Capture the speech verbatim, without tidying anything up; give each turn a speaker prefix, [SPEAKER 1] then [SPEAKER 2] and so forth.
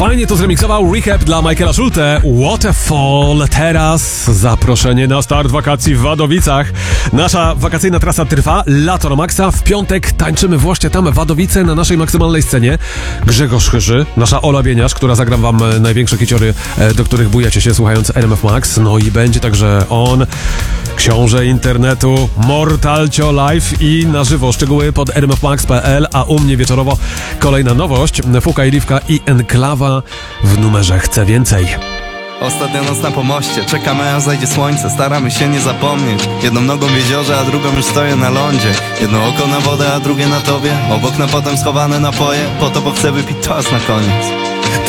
[SPEAKER 1] Fajnie to zremiksował Rehab dla Michaela Schulte. Waterfall. Teraz zaproszenie na start wakacji w Wadowicach. Nasza wakacyjna trasa trwa. Lato na maksa. W piątek tańczymy właśnie tam Wadowice na naszej maksymalnej scenie. Grzegorz Chyży, nasza Ola Bieniasz, która zagra wam największe hiciory, do których bujecie się słuchając R M F Max. No i będzie także on, książę internetu, Mortalcio Live i na żywo. Szczegóły pod r m f max kropka p l, a u mnie wieczorowo kolejna nowość. Fuka i Liwka i Enklawa w numerze Chcę Więcej.
[SPEAKER 2] Ostatnia noc na pomoście, czekamy aż zajdzie słońce, staramy się nie zapomnieć. Jedną nogą w jeziorze, a drugą już stoję na lądzie. Jedno oko na wodę, a drugie na tobie. Obok na potem schowane napoje, po to bo chcę wypić toast na koniec.